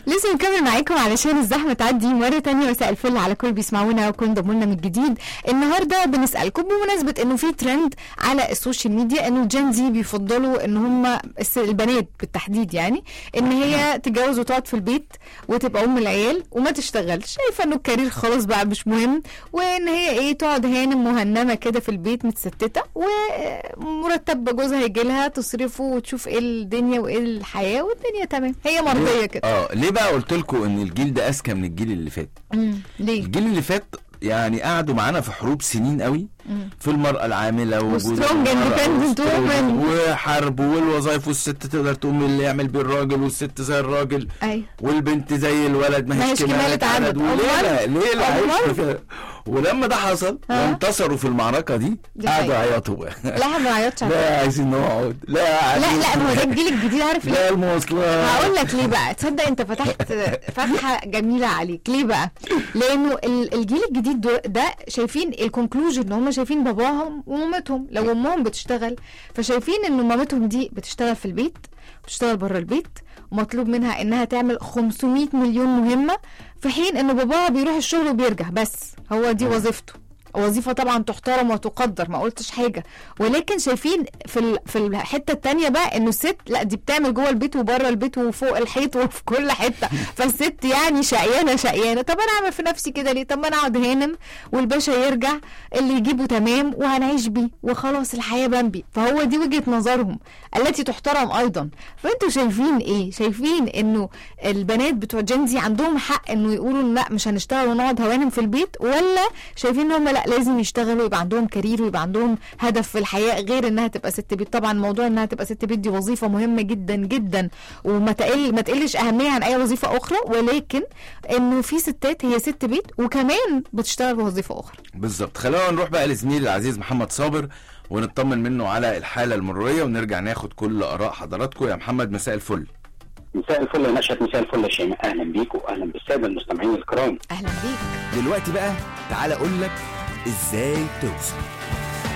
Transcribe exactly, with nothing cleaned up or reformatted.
لسه نكمل معاكم علشان الزحمه تعدي مره تانية. مساء الفل على كل بيسمعونا وكل ضموا لنا من جديد. النهارده بنسالكم بمناسبه انه في ترند على السوشيال ميديا انه الجين زي بيفضلوا ان هم البنات بالتحديد يعني ان هي تتجوز وتقعد في البيت وتبقى ام العيال وما تشتغلش، شايفه انه الكارير خلاص بقى مش مهم، وان هي ايه تقعد هانم مهنمه كده في البيت متستته ومرتب جوزها يجي لها تصرفه وتشوف ايه الدنيا وايه الحياه والدنيا تمام، هي مرضيه كده. اه ليه بقى قلت لكم ان الجيل ده اذكى من الجيل اللي فات؟ امم ليه؟ الجيل اللي فات يعني قعدوا معانا في حروب سنين قوي مم. في المرأة العاملة وسترونج اندبندنت وومن وحرب والوظائف، والست تقدر تقوم اللي يعمل بالراجل والست زي الراجل أيوة. والبنت زي الولد ما هيش كمالة عدد. وليه ليه لا ولما ده حصل وانتصروا في المعركة دي قعدوا يعيطوا. لا ما عيطش، لا عايزين نقعد، لا لا لا ما هو ده الجيل الجديد عارف ليه؟ لا المواصلات. هقول لك ليه بقى، تصدق انت فتحت فتحة جميلة عليك. ليه بقى؟ لانه الجيل الجديد ده شايفين الكونكلوجن ان هم شايفين باباهم ومامتهم لو امهم بتشتغل فشايفين ان مامتهم دي بتشتغل في البيت بتشتغل بره البيت ومطلوب منها انها تعمل خمسمية مليون مهمة، في حين ان باباها بيروح الشغل وبيرجع بس، هو دي وظيفته. وظيفة طبعا تحترم وتقدر، ما قلتش حاجة، ولكن شايفين في في الحتة التانية بقى انه الست لا دي بتعمل جوه البيت وبره البيت وفوق الحيط وفي كل حتة، فالست يعني شقيانة شقيانة. طب انا اعمل في نفسي كده ليه؟ طب ما انا اقعد هانم والباشا يرجع اللي يجيبه تمام وهنعيش بيه وخلاص الحياة بمبي. فهو دي وجهة نظرهم التي تحترم ايضا. فانتوا شايفين ايه؟ شايفين انه البنات بتوع جنزي عندهم حق انه يقولوا لا مش هنشتغل ونقعد هوانم في البيت، ولا شايفين هم لا لازم يشتغلوا ويبقى عندهم كارير ويبقى عندهم هدف في الحياة غير انها تبقى ست بيت؟ طبعا موضوع انها تبقى ست بيت دي وظيفة مهمة جدا جدا وما تقل ما تقلش اهمية عن اي وظيفة اخرى، ولكن انه في ستات هي ست بيت وكمان بتشتغل وظيفة اخرى. بالظبط. خلونا نروح بقى لزميلي العزيز محمد صابر ونطمن منه على الحالة المرورية ونرجع ناخد كل اراء حضراتكم. يا محمد مساء الفل. مساء الفل يا نشأت، مساء الفل يا شيماء، اهلا بيك واهلا بالساده المستمعين الكرام. اهلا بيك. دلوقتي بقى تعالى اقول لك ازاي توصل.